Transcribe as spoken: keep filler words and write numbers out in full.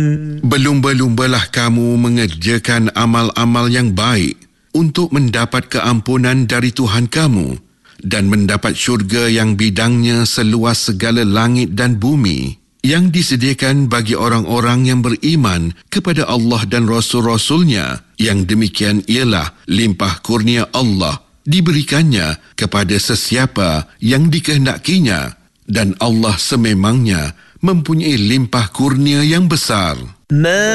Berlumba-lumbalah kamu mengerjakan amal-amal yang baik untuk mendapat keampunan dari Tuhan kamu dan mendapat syurga yang bidangnya seluas segala langit dan bumi, yang disediakan bagi orang-orang yang beriman kepada Allah dan Rasul-Rasulnya. Yang demikian ialah limpah kurnia Allah diberikannya kepada sesiapa yang dikehendakinya, dan Allah sememangnya mempunyai limpah kurnia yang besar.